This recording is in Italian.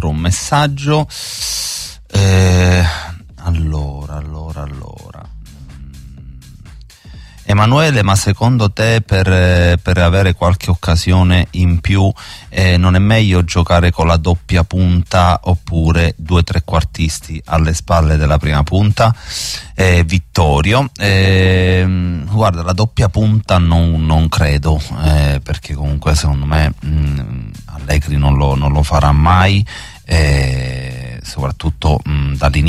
altro messaggio. Allora. Emanuele, ma secondo te per avere qualche occasione in più non è meglio giocare con la doppia punta oppure 2 trequartisti alle spalle della prima punta? Vittorio, guarda, la doppia punta non credo, perché comunque secondo me Allegri non lo farà mai, soprattutto dall'inizio